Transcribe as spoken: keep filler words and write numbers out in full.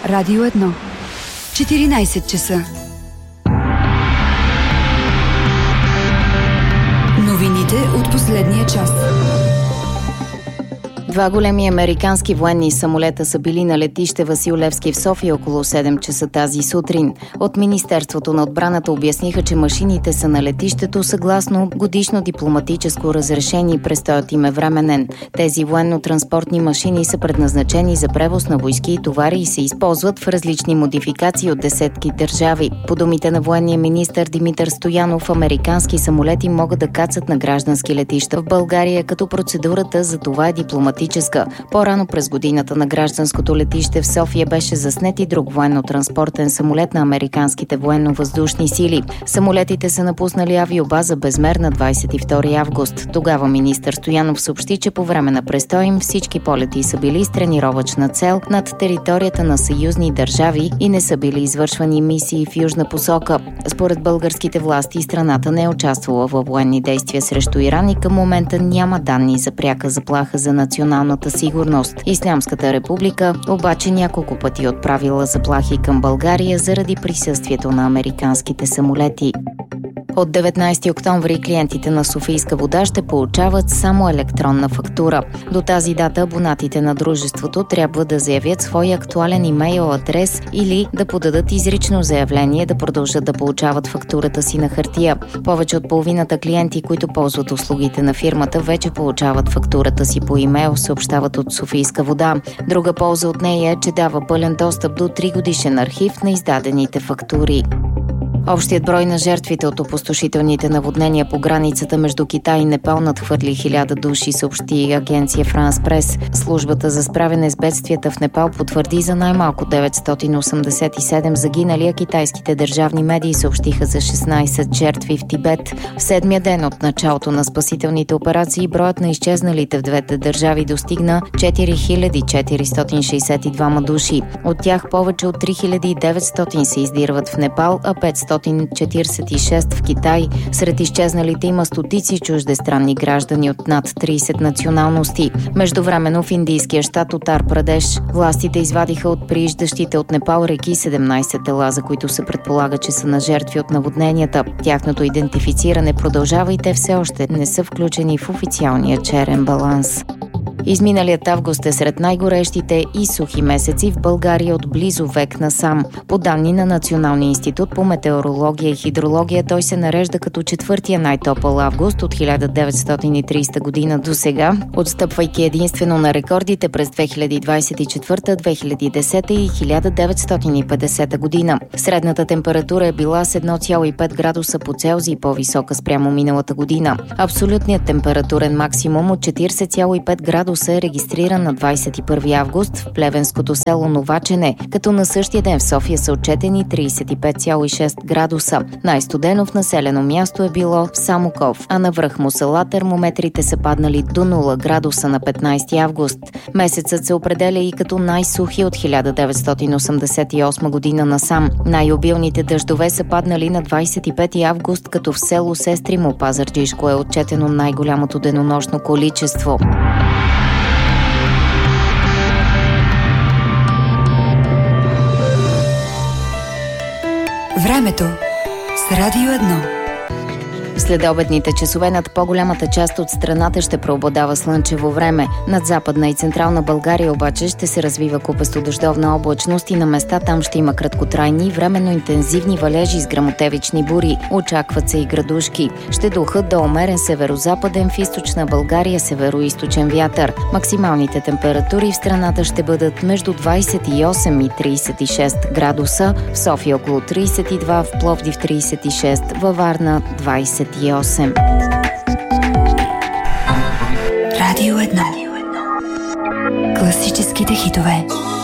Радио едно. четиринайсет часа. Новините от последния час. Два големи американски военни самолета са били на летище Васил Левски в София около седем часа тази сутрин. От Министерството на отбраната обясниха, че машините са на летището съгласно годишно дипломатическо разрешение и престоят им е временен. Тези военно-транспортни машини са предназначени за превоз на войски и товари и се използват в различни модификации от десетки държави. По думите на военния министър Димитър Стоянов, американски самолети могат да кацат на граждански летища в България, като процедурата за това е дипломатическа. По-рано през годината на гражданското летище в София беше заснет и друг военно-транспортен самолет на американските военно-въздушни сили. Самолетите са напуснали авиобаза Безмер на двайсет и втори август. Тогава министър Стоянов съобщи, че по време на престоя им всички полети са били с тренировъчна цел над територията на съюзни държави и не са били извършвани мисии в южна посока. Според българските власти страната не е участвала във военни действия срещу Иран и към момента няма данни за пряка заплаха за националната сигурност. Ислямската република обаче няколко пъти е отправила заплахи към България заради присъствието на американските самолети. От деветнайсети октомври клиентите на Софийска вода ще получават само електронна фактура. До тази дата абонатите на дружеството трябва да заявят своя актуален имейл адрес или да подадат изрично заявление да продължат да получават фактурата си на хартия. Повече от половината клиенти, които ползват услугите на фирмата, вече получават фактурата си по имейл, съобщават от Софийска вода. Друга полза от нея е, че дава пълен достъп до тригодишен архив на издадените фактури. Общият брой на жертвите от опустошителните наводнения по границата между Китай и Непал надхвърли хиляда души, съобщи агенция Франс Прес. Службата за справяне с бедствията в Непал потвърди за най-малко деветстотин осемдесет и седем загинали, а китайските държавни медии съобщиха за шестнайсет жертви в Тибет. В седмия ден от началото на спасителните операции броят на изчезналите в двете държави достигна четири хиляди четиристотин шейсет и двама души. От тях повече от три хиляди и деветстотин се издирват в Непал, а петстотин четирийсет и шест в Китай. Сред изчезналите има стотици чуждестранни граждани от над трийсет националности. Междувременно в индийския щат Утар Прадеш властите извадиха от прииждащите от Непал реки седемнайсет тела, за които се предполага, че са на жертви от наводненията. Тяхното идентифициране продължава и те все още не са включени в официалния черен баланс. Изминалият август е сред най-горещите и сухи месеци в България от близо век насам. По данни на Националния институт по метеорология и хидрология, той се нарежда като четвъртия най-топъл август от хиляда деветстотин и трийсета година до сега, отстъпвайки единствено на рекордите през две хиляди двайсет и четвърта, две хиляди и десета и хиляда деветстотин и петдесета година. Средната температура е била с едно цяло и пет градуса по Целзий по-висока спрямо миналата година. Абсолютният температурен максимум от четирийсет цяло и пет градуса е регистриран на двайсет и първи август в плевенското село Новачене, като на същия ден в София са отчетени трийсет и пет цяло и шест градуса. Най-студено в населено място е било в Самоков, а на връх Мусала термометрите са паднали до нула градуса на петнайсети август. Месецът се определя и като най-сухи от хиляда деветстотин осемдесет и осма година насам. Най-обилните дъждове са паднали на двайсет и пети август, като в село Сестримо, Пазарджишко, е отчетено най-голямото денонощно количество. Времето с Радио едно. След обедните часове над по-голямата част от страната ще преобладава слънчево време. Над Западна и Централна България обаче ще се развива купесто дъждовна облачност и на места там ще има краткотрайни и временно интензивни валежи с гръмотевични бури. Очакват се и градушки. Ще духат до умерен северозападен, в източна България североизточен вятър. Максималните температури в страната ще бъдат между двайсет и осем и трийсет и шест градуса, в София около трийсет и два, в Пловдив трийсет и шест, във Варна двайсет и осем. Радио едно. Класическите хитове.